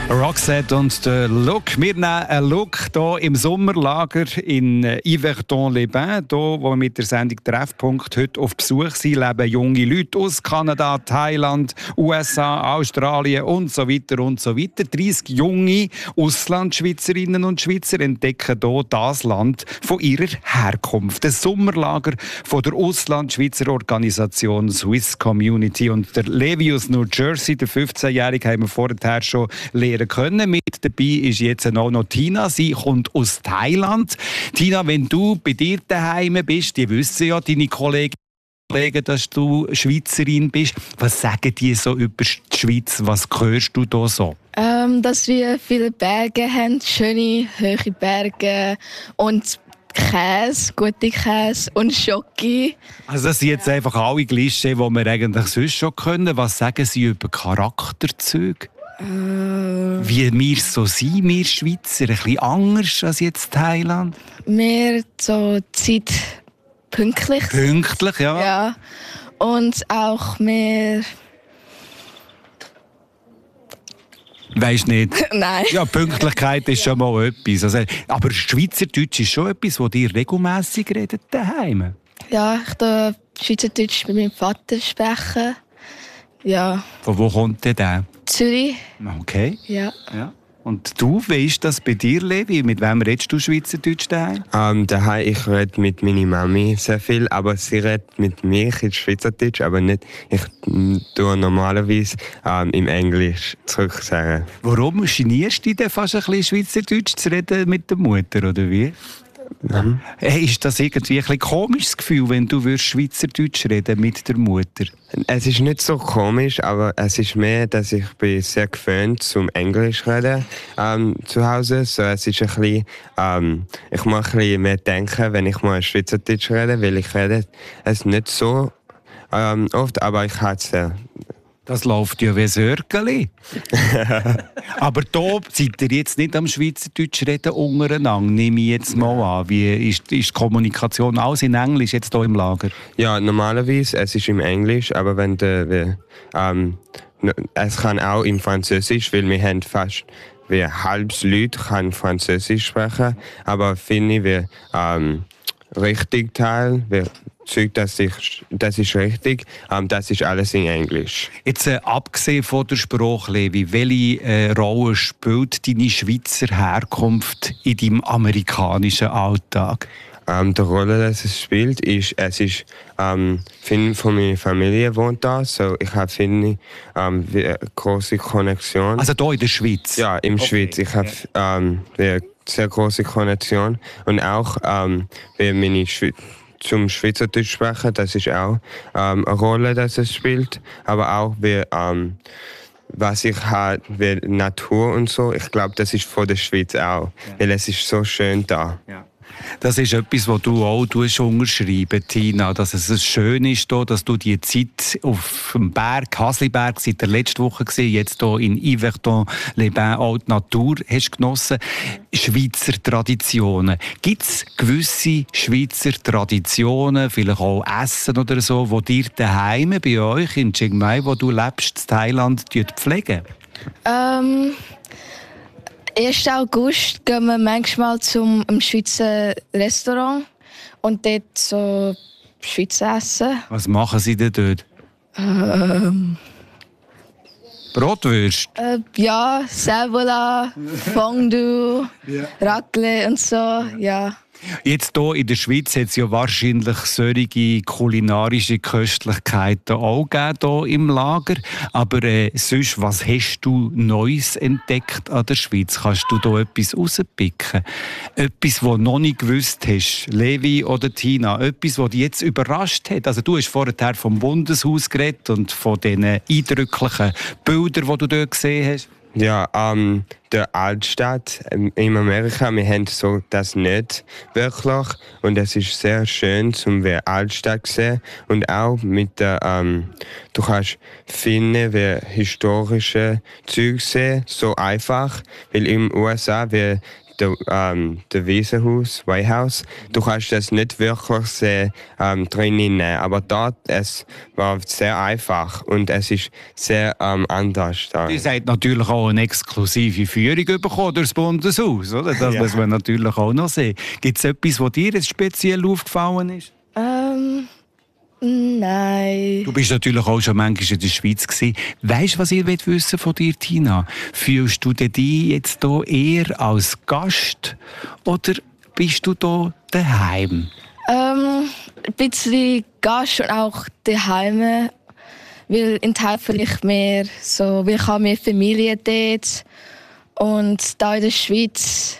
Roxette und der Look. Wir nehmen einen Look hier im Sommerlager in Yverdon-les-Bains. Hier, wo wir mit der Sendung Treffpunkt heute auf Besuch sind, leben junge Leute aus Kanada, Thailand, USA, Australien und so weiter und so weiter. 30 junge Auslandschweizerinnen und Schweizer entdecken hier das Land von ihrer Herkunft. Das Sommerlager von der Auslandschweizer Organisation Swiss Community. Und der Levi aus New Jersey, der 15-Jährige, haben wir vorher schon lernen können. Mit dabei ist jetzt auch noch Tina. Sie kommt aus Thailand. Tina, wenn du bei dir daheim bist, die wissen ja, deine Kollegen, dass du Schweizerin bist. Was sagen die so über die Schweiz? Was hörst du da so? Dass wir viele Berge haben, schöne, hohe Berge und Käse, gute Käse und Schoki. Also das sind jetzt einfach alle Klischees, die wir eigentlich sonst schon können. Was sagen sie über Charakterzüge? Wie wir so sind, wir Schweizer, ein bisschen anders als jetzt Thailand? Mehr so Zeit pünktlich. Pünktlich, ja. Ja. Und auch mehr... Weisst nicht? Nein. Ja, Pünktlichkeit ist schon mal etwas. Also, aber Schweizerdeutsch ist schon etwas, das ihr regelmässig redet daheim. Ja, ich darf Schweizerdeutsch mit meinem Vater sprechen. Ja. Von wo kommt der? Zürich. Okay. Ja. Und du, weisst das bei dir, Levi? Mit wem redest du Schweizerdeutsch daheim? Daheim, ich rede mit meiner Mami sehr viel, aber sie redet mit mir in Schweizerdeutsch, aber nicht. Ich tue normalerweise im Englisch zurücksagen. Warum genierst du dich denn fast ein bisschen Schweizerdeutsch zu reden mit der Mutter, oder wie? Hey, ist das irgendwie ein bisschen komisches Gefühl, wenn du Schweizerdeutsch reden mit der Mutter? Es ist nicht so komisch, aber es ist mehr, dass ich bin sehr gewöhnt zum Englisch reden zu Hause. So, es ist ein bisschen, ich muss ein bisschen mehr denken, wenn ich mal Schweizerdeutsch rede, weil ich rede es nicht so oft, aber ich habe es sehr. Das läuft ja wie ein Örgeli. Aber da seid ihr jetzt nicht am Schweizerdeutsch reden untereinander, nehme ich jetzt mal an. Wie ist die Kommunikation alles in Englisch jetzt hier im Lager? Ja, normalerweise es ist im Englisch, aber wenn es kann auch im Französisch, weil wir haben fast wie halbes Leute kann Französisch sprechen, aber finde wir richtig Teil, Zeug, das ist richtig, das ist alles in Englisch. Jetzt abgesehen von der Sprache, Levi, welche Rolle spielt deine Schweizer Herkunft in deinem amerikanischen Alltag? Die Rolle, die es spielt, ist, viele von meiner Familie wohnt da, so ich habe viele große Konnexion. Also hier in der Schweiz? Ja, in der Schweiz. Ich habe eine sehr große Konnexion und auch meine zum Schweizerdeutsch sprechen, das ist auch eine Rolle, die es spielt. Aber auch was ich habe, wie Natur und so, ich glaube, das ist von der Schweiz auch, weil es ist so schön da. Ja. Das ist etwas, was du auch unterschreiben, Tina, dass es schön ist, dass du die Zeit auf dem Berg, Hasliberg, seit der letzten Woche gesehen, jetzt hier in Yverdon-les-Bains auch die Natur hast genossen. Schweizer Traditionen. Gibt es gewisse Schweizer Traditionen, vielleicht auch Essen oder so, wo dir daheim bei euch in Chiang Mai, wo du lebst, in Thailand, pflegen? 1. August gehen wir manchmal zum Schweizer Restaurant und dort so Schweizer essen. Was machen sie denn dort? Bratwürst? Ja, Servola, Fondue, Raclette und so, ja. Jetzt hier in der Schweiz hat es ja wahrscheinlich solche kulinarische Köstlichkeiten auch gegeben hier im Lager. Aber sonst, was hast du Neues entdeckt an der Schweiz? Kannst du da etwas rauspicken? Etwas, das du noch nicht gewusst hast, Levi oder Tina? Etwas, das dich jetzt überrascht hat? Also du hast vorher vom Bundeshaus geredet und von den eindrücklichen Bildern, die du dort gesehen hast. Ja, der Altstadt in Amerika, wir haben so das nicht wirklich und es ist sehr schön zum wie Altstadt sehen und auch mit der du kannst viele wie historische Züge sehen, so einfach, weil in den USA wir der Wiesenhaus, White House. Du kannst das nicht wirklich sehen, drinnen nehmen, aber dort es war sehr einfach und es ist sehr anders. Ihr seid natürlich auch eine exklusive Führung bekommen durch das Bundeshaus, oder? Das muss man natürlich auch noch sehen. Gibt es etwas, was dir jetzt speziell aufgefallen ist? Nein. Du bist natürlich auch schon manchmal in der Schweiz gewesen. Weisst du, was ich wissen von dir, Tina? Fühlst du dich jetzt hier eher als Gast oder bist du hier daheim? Ein bisschen Gast und auch daheim, weil in Teil vielleicht mehr so, weil ich habe mehr Familie dort und da in der Schweiz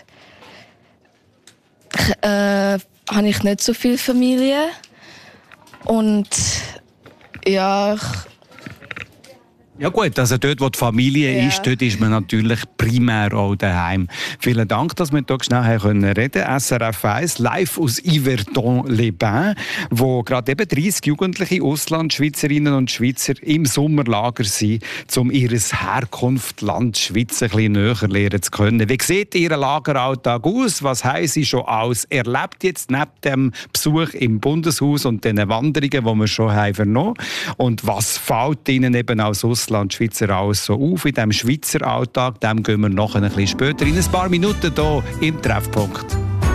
habe ich nicht so viel Familie. Und ja, Ja gut, also dort, wo die Familie ist, dort ist man natürlich primär auch daheim. Vielen Dank, dass wir hier schnell reden können. SRF 1, live aus Yverdon-les-Bains, wo gerade eben 30 jugendliche Auslandschweizerinnen und Schweizer im Sommerlager sind, um ihr Herkunftsland Schweiz ein bisschen näher lernen zu können. Wie sieht Ihr Lageralltag aus? Was haben Sie schon alles erlebt jetzt neben dem Besuch im Bundeshaus und den Wanderungen, die wir schon haben vernommen? Und was fällt Ihnen eben als Schweizer alles so auf in diesem Schweizer Alltag? Dem gehen wir noch ein bisschen später in ein paar Minuten hier im Treffpunkt.